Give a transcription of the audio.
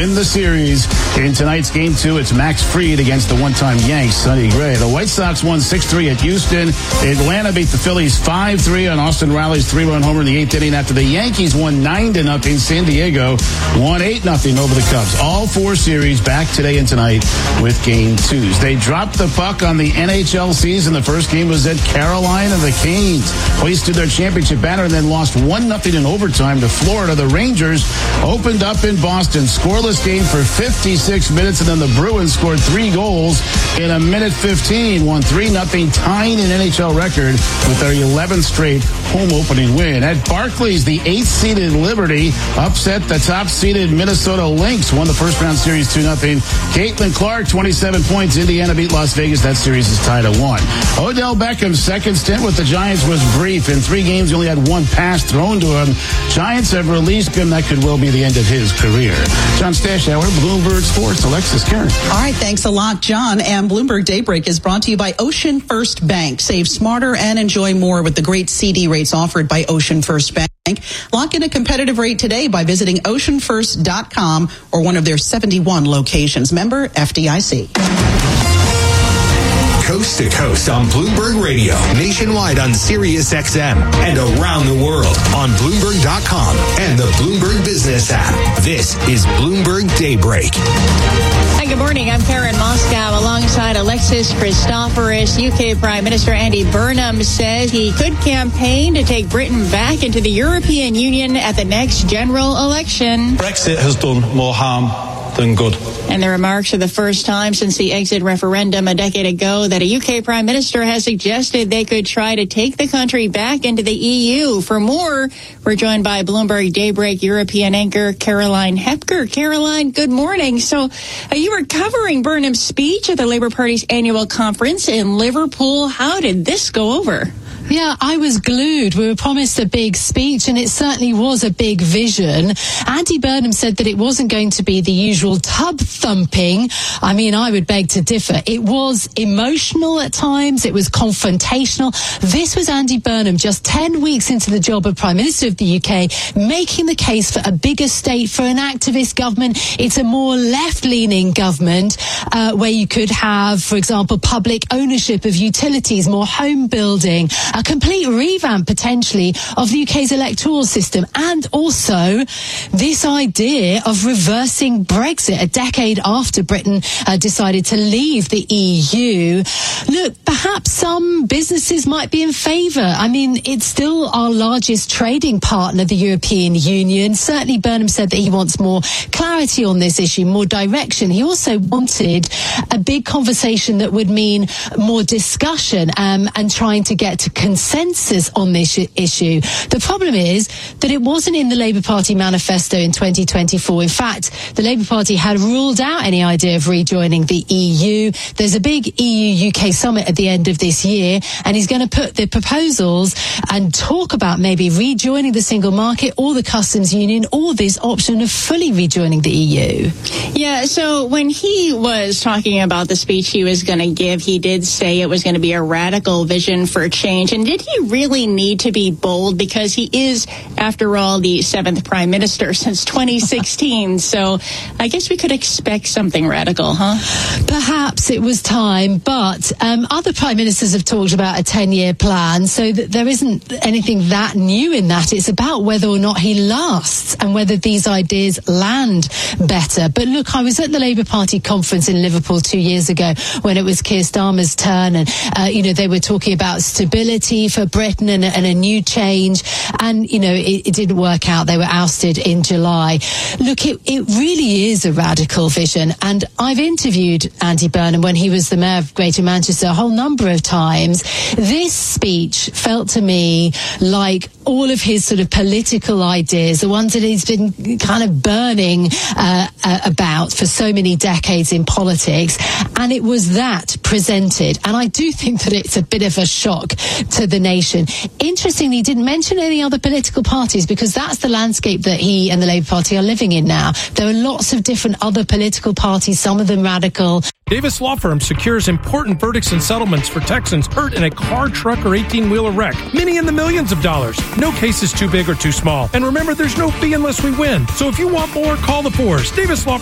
win the series in tonight's Game 2. It's Max Fried against the one-time Yanks, Sonny Gray. The White Sox won 6-3 at Houston. Atlanta beat the Phillies 5-3 on Austin Riley's 3-run homer in the 8th inning after the Yankees won 9-0. San Diego won 8-0 over the Cubs. All 4 series back today and tonight with Game 2s. They dropped the puck on the NHL season. The first game was at Carolina. The Canes hoisted their championship banner and then lost 1-0 in overtime to Florida. The Rangers opened up in Boston. Scoreless game for 56 minutes, and then the Bruins scored 3 goals in a minute 15. Won 3-0, tying an NHL record with their 11th straight home opening win. At Barclays, the 8th-seeded Liberty upset the top-seeded Minnesota Lynx. Won the first-round series 2-0. Caitlin Clark, 27 points. Indiana beat Las Vegas. That series is tied at 1. Odell Beckham's second stint with the Giants was brief. In 3 games, he only had 1 pass thrown to him. Giants have released him. That could well be the end of his career. John Stashauer, Bloomberg Sports. Alexis Karen. All right, thanks a lot, John. And Bloomberg Daybreak is brought to you by Ocean First Bank. Save smarter and enjoy more with the great CD rates offered by Ocean First Bank. Lock in a competitive rate today by visiting oceanfirst.com or one of their 71 locations. Member FDIC. Coast to coast on Bloomberg Radio, nationwide on Sirius XM, and around the world on Bloomberg.com and the Bloomberg Business app. This is Bloomberg Daybreak. Hi, good morning. I'm Karen Moscow alongside Alexis Christoforous. UK Prime Minister Andy Burnham says he could campaign to take Britain back into the European Union at the next general election. Brexit has done more harm than good. And the remarks are the first time since the exit referendum a decade ago that a UK Prime Minister has suggested they could try to take the country back into the EU. For more, we're joined by Bloomberg Daybreak European anchor Caroline Hepker. Caroline, good morning. So you were covering Burnham's speech at the Labour Party's annual conference in Liverpool. How did this go over? Yeah, I was glued. We were promised a big speech, and it certainly was a big vision. Andy Burnham said that it wasn't going to be the usual tub thumping. I mean, I would beg to differ. It was emotional at times. It was confrontational. This was Andy Burnham, just 10 weeks into the job of Prime Minister of the UK, making the case for a bigger state, for an activist government. It's a more left-leaning government where you could have, for example, public ownership of utilities, more home building, a complete revamp potentially of the UK's electoral system, and also this idea of reversing Brexit a decade after Britain decided to leave the EU. Look, perhaps some businesses might be in favour. I mean, it's still our largest trading partner, the European Union. Certainly Burnham said that he wants more clarity on this issue, more direction. He also wanted a big conversation that would mean more discussion and trying to get to consensus on this issue. The problem is that it wasn't in the Labour Party manifesto in 2024. In fact, the Labour Party had ruled out any idea of rejoining the EU. There's a big EU-UK summit at the end of this year, and he's going to put the proposals and talk about maybe rejoining the single market or the customs union, or this option of fully rejoining the EU. Yeah, so when he was talking about the speech he was going to give, he did say it was going to be a radical vision for change. And did he really need to be bold? Because he is, after all, the 7th Prime Minister since 2016. So I guess we could expect something radical, huh? Perhaps it was time, but other Prime Ministers have talked about a 10-year plan, so that there isn't anything that new in that. It's about whether or not he lasts and whether these ideas land better. But look, I was at the Labour Party conference in Liverpool 2 years ago when it was Keir Starmer's turn, and they were talking about stability for Britain and a new change, and it didn't work out. They were ousted in July. Look, it really is a radical vision, and I've interviewed Andy Burnham when he was the Mayor of Greater Manchester a whole number of times. This speech felt to me like all of his sort of political ideas, the ones that he's been kind of burning about for so many decades in politics, and it was that presented. And I do think that it's a bit of a shock to the nation. Interestingly, he didn't mention any other political parties, because that's the landscape that he and the Labour Party are living in now. There are lots of different other political parties, some of them radical. Davis Law Firm secures important verdicts and settlements for Texans hurt in a car, truck, or 18-wheeler wreck. Many in the millions of dollars. No case is too big or too small. And remember, there's no fee unless we win. So if you want more, call the Fours. Davis Law